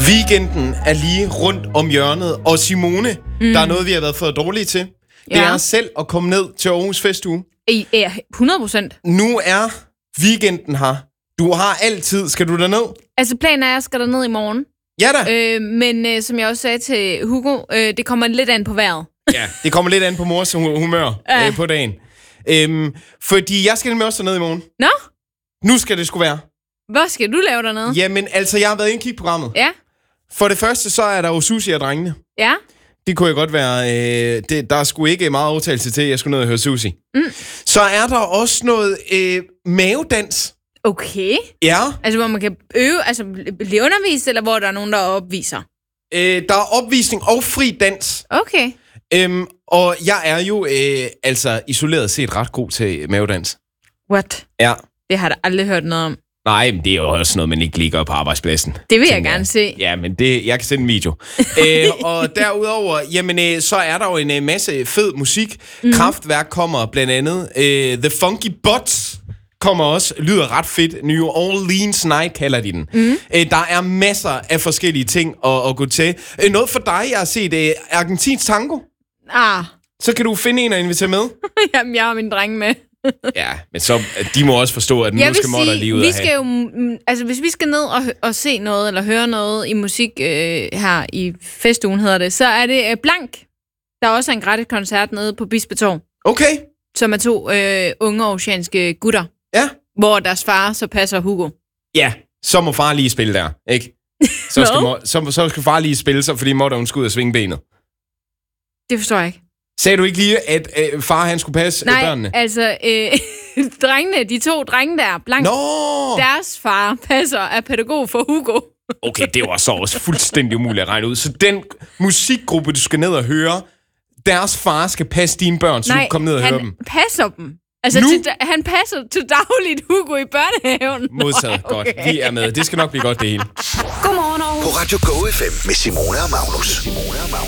Weekenden er lige rundt om hjørnet, og Simone, der er noget, vi har været for dårlige til. Det er selv at komme ned til Aarhus Festuge. Ja, 100%. Nu er weekenden her. Du har altid. Skal du derned? Altså, planen er, at jeg skal derned i morgen. Ja da. Men som jeg også sagde til Hugo, det kommer lidt an på vejret. Ja, det kommer lidt an på mors humør på dagen. Fordi jeg skal med også derned i morgen. Nå? Nu skal det sgu være. Hvad skal du lave dernede? Jamen, altså, jeg har været inde og kigge programmet. Ja. For det første, så er der jo Susie og drengene. Ja. Det kunne jeg godt være... der er sgu ikke meget overtagelse til, at jeg skulle ned og høre Susie. Så er der også noget mavedans. Okay. Ja. Altså, hvor man kan øve, altså blive undervist, eller hvor der er nogen, der opviser? Der er opvisning og fri dans. Okay. Og jeg er jo altså isoleret set ret god til mavedans. What? Ja. Det har jeg aldrig hørt noget om. Nej, men det er jo også noget, man ikke ligger på arbejdspladsen. Det vil jeg gerne se. Ja, men jeg kan sende en video. Og derudover, jamen, så er der jo en masse fed musik. Kraftwerk kommer blandt andet. The Funky Butts kommer også. Lyder ret fedt. New Orleans Night kalder de den. Der er masser af forskellige ting at gå til. Noget for dig, jeg har set argentinsk tango. Så kan du finde en og invitere med. Jamen, jeg har min drenge med. Ja, men så de må også forstå, at nu skal måtte lige ud vi skal jo, altså hvis vi skal ned og se noget eller høre noget i musik her i festugen hedder det, så er det Blank. Der er også en gratis koncert nede på Bispetorv. Okay. Som er 2 unge oceanske gutter. Ja. Hvor deres far så passer Hugo. Ja, så må far lige spille der, ikke? Så skal far lige spille sig, fordi Motter hun skal ud og svinge benet. Det forstår jeg ikke. Sagde du ikke lige, at far han skulle passe børnene? Nej, altså, drengene, de 2 drenge der, Blank, deres far passer er pædagog for Hugo. Okay, det var så også fuldstændig umuligt at regne ud. Så den musikgruppe, du skal ned og høre, deres far skal passe dine børn, så du kan komme ned og høre dem. Nej, han passer dem. Altså, han passer til dagligt Hugo i børnehaven. Modtaget, godt. Vi er med. Det skal nok blive godt, det hele. Godmorgen, Aarhus. På Radio Go FM med Simone og Magnus.